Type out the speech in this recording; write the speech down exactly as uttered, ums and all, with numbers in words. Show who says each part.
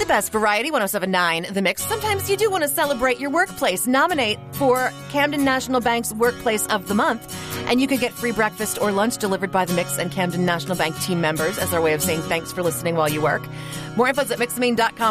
Speaker 1: best variety, one oh seven point nine The Mix. Sometimes you do want to celebrate your workplace. Nominate for Camden National Bank's Workplace of the Month, and you could get free breakfast or lunch delivered by the Mix and Camden National Bank team members as our way of saying thanks for listening while you work. More info is at mixamine dot com.